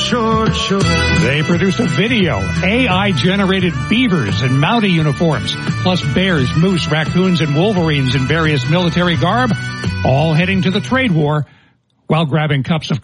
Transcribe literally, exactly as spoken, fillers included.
sure, sure. They produce a video, A I-generated beavers and Mountie uniforms, plus bears, moose, raccoons, and wolverines in various military garb, all heading to the trade war while grabbing cups of